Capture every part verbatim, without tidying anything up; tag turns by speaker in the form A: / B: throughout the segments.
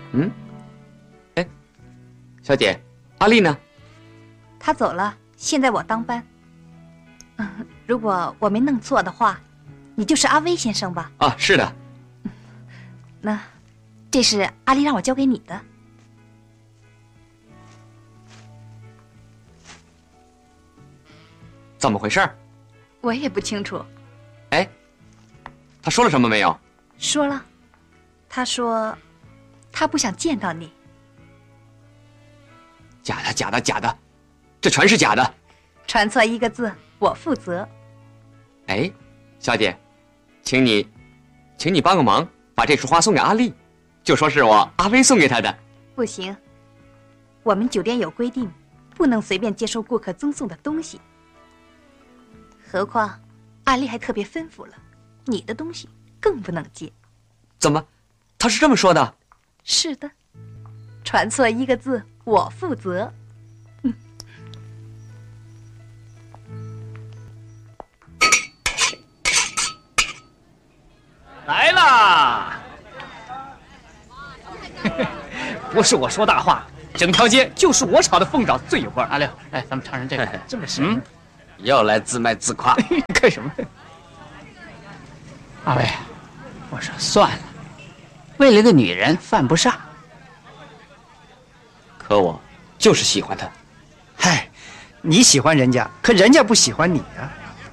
A: 嗯，哎，小姐，阿丽呢？
B: 她走了，现在我当班。嗯，如果我没弄错的话，你就是阿威先生吧？
A: 啊，是的。
B: 那，这是阿丽让我交给你的。
A: 怎么回事？
B: 我也不清楚。
A: 哎，他说了什么没有？
B: 说了，他说他不想见到你。
A: 假的，假的，假的，这全是假的。
B: 传错一个字，我负责。
A: 哎，小姐，请你，请你帮个忙，把这束花送给阿丽，就说是我阿威送给她的。
B: 不行，我们酒店有规定，不能随便接收顾客赠送的东西。何况，阿丽还特别吩咐了，你的东西更不能接。
A: 怎么？他是这么说的？
B: 是的，传错一个字，我负责。嗯。
C: 来啦！不是我说大话，整条街就是我炒的凤爪最有味儿。
D: 阿六，来，咱们尝尝这个。
C: 这么神？嗯
E: 又来自卖自夸，
C: 干什么？
D: 阿威，我说算了，为了个女人犯不上。
A: 可我就是喜欢她。
F: 嗨，你喜欢人家，可人家不喜欢你啊。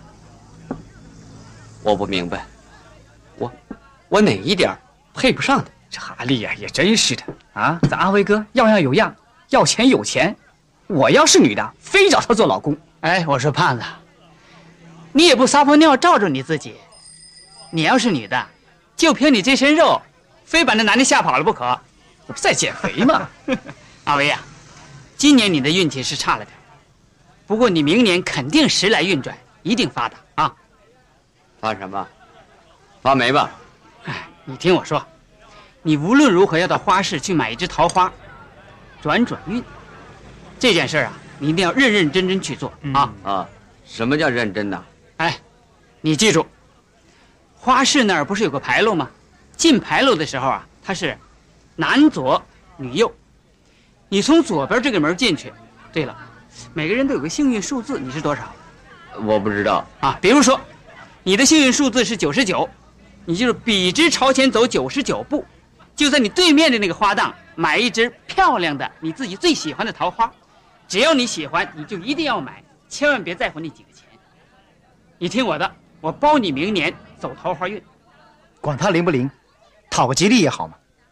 A: 我不明白，我我哪一点配不上她？
C: 这阿丽呀，也真是的啊！咱阿威哥样样有样，要钱有钱。我要是女的，非找他做老公。
D: 哎，我说胖子，你也不撒泡尿照照你自己。你要是女的，就凭你这身肉，非把那男的吓跑了不可。
C: 我不在减肥吗？
D: 阿威呀，今年你的运气是差了点，不过你明年肯定时来运转，一定发达啊！
E: 发什么？发霉吧？
D: 哎，你听我说，你无论如何要到花市去买一枝桃花，转转运。这件事啊，你一定要认认真真去做啊！
E: 啊，什么叫认真呢？
D: 哎，你记住，花市那儿不是有个牌楼吗？进牌楼的时候啊，它是男左女右，你从左边这个门进去。对了，每个人都有个幸运数字，你是多少？
E: 我不知道
D: 啊。比如说，你的幸运数字是九十九，你就是笔直朝前走九十九步，就在你对面的那个花档买一枝漂亮的你自己最喜欢的桃花。只要你喜欢，你就一定要买，千万别在乎那几个钱。你听我的，我包你明年走桃花运。
F: 管他灵不灵，讨个吉利也好嘛。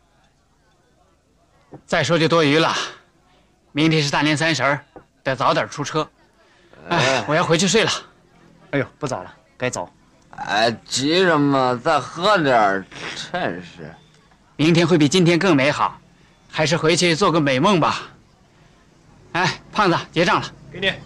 D: 再说就多余了，明天是大年三十儿，得早点出车。哎，我要回去睡了。
F: 哎呦，不早了，该走。
E: 哎，急什么？再喝点儿，真是。
D: 明天会比今天更美好，还是回去做个美梦吧。哎，胖子，结账了，
C: 给你。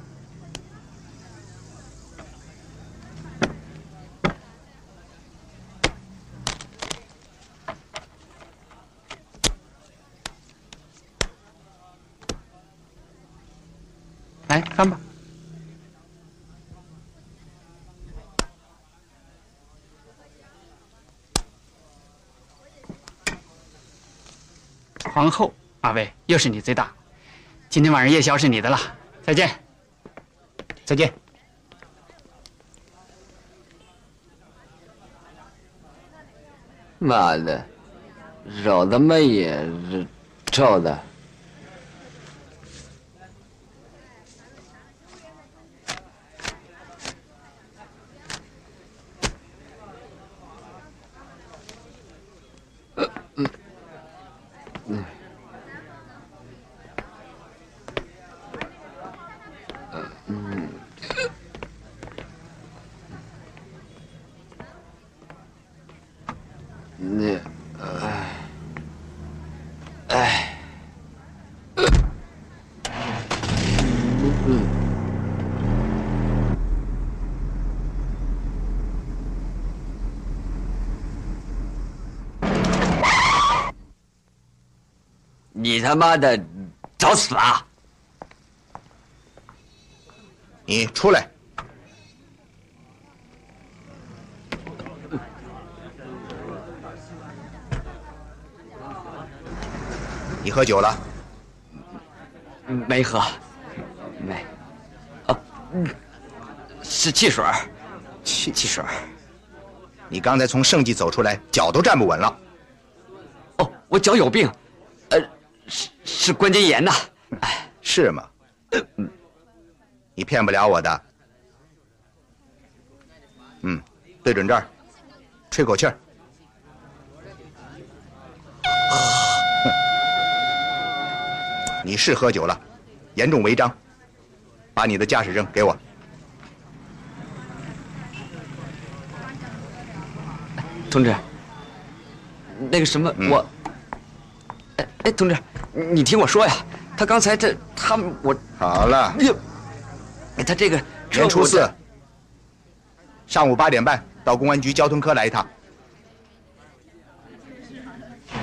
D: 来翻吧。皇后，阿威，又是你最大。今天晚上夜宵是你的了，再见。
F: 再见。
E: 妈的，肉他妈也是臭的。呃嗯嗯。嗯，那，哎，哎，嗯，你他妈的找死啊！
G: 你出来！ 你喝酒了？
A: 没喝，没。啊，嗯，是汽水儿，
G: 汽
A: 汽水儿。
G: 你刚才从圣迹走出来，脚都站不稳了。
A: 哦，我脚有病，呃，是是关节炎呐。哎，
G: 是吗？嗯，你骗不了我的。嗯，对准这儿，吹口气儿。你是喝酒了，严重违章，把你的驾驶证给我。
A: 同志，那个什么，
G: 嗯、
A: 我，哎哎，同志，你听我说呀，他刚才这他们我
G: 好了，
A: 哎，他这个
G: 年初四上午八点半到公安局交通科来一趟。